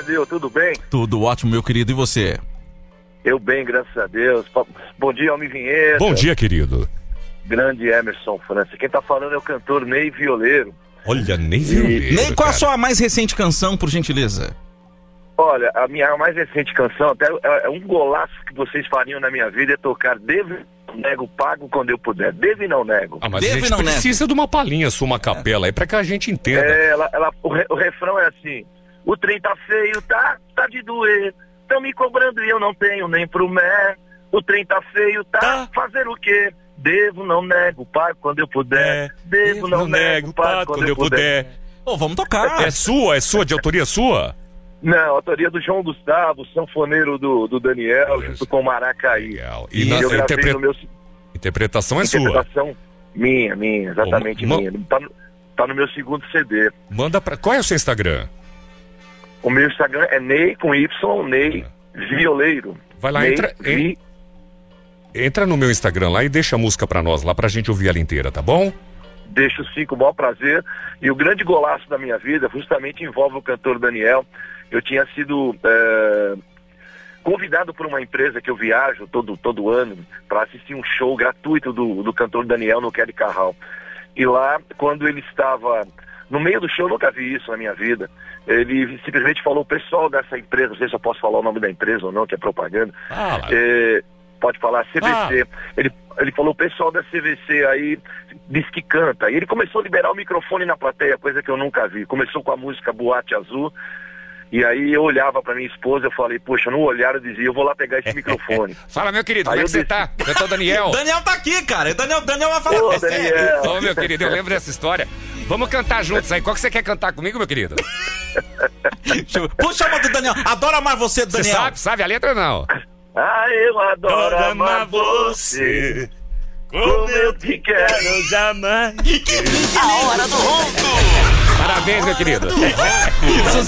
Tadeu, tudo bem? Tudo ótimo, meu querido, e você? Eu bem, graças a Deus. Bom dia, Almi Vinheta. Bom dia, querido. Grande Emerson França. Quem tá falando é o cantor Ney Violeiro. Olha, Ney Violeiro. Ney, qual a sua mais recente canção, por gentileza? Olha, a minha mais recente canção, até é um golaço que vocês fariam na minha vida, é tocar Devo e Não Nego, Pago Quando Eu Puder. Devo e Não Nego. Ah, mas Deve a gente não precisa de uma palhinha sua, uma capela aí, pra que a gente entenda. O refrão é assim: o trem tá feio, tá de doer. Tão me cobrando e eu não tenho nem pro mé. O trem tá feio, tá fazer o quê? Devo, não nego, pago quando eu puder. Devo, não nego, pago quando eu puder. Ô, vamos tocar. É sua, de autoria sua? Não, autoria do João Gustavo, sanfoneiro do Daniel, junto com o Maracaí. Legal. E na eu gravei no meu... interpretação é sua. Interpretação minha, exatamente minha. Tá no meu segundo CD. Manda pra... Qual é o seu Instagram? O meu Instagram é Ney, com Y, Ney Violeiro. Vai lá, Ney entra no meu Instagram lá e deixa a música pra nós lá, pra gente ouvir ela inteira, tá bom? Deixo sim, com o maior prazer. E o grande golaço da minha vida justamente envolve o cantor Daniel. Eu tinha sido convidado por uma empresa que eu viajo todo ano para assistir um show gratuito do cantor Daniel no Kelly Carral. E lá, quando ele estava no meio do show, eu nunca vi isso na minha vida, ele simplesmente falou: o pessoal dessa empresa, não sei se eu posso falar o nome da empresa ou não, que é propaganda, pode falar, CVC. Ele falou: o pessoal da CVC aí diz que canta. E ele começou a liberar o microfone na plateia, coisa que eu nunca vi. Começou com a música Boate Azul. E aí eu olhava pra minha esposa, eu falei: poxa, no olhar eu dizia: eu vou lá pegar esse microfone. Fala, meu querido, aí como é que você tá? Eu sou o Daniel. Daniel tá aqui, cara. Daniel vai falar Ô, com você. Daniel. Ô, meu querido, eu lembro dessa história. Vamos cantar juntos aí. Qual que você quer cantar comigo, meu querido? Puxa uma do Daniel. Adoro amar você, Você Daniel. sabe a letra ou não? Ah, eu adoro amar você, como eu te quero jamais. A hora do ronco. Parabéns, meu querido.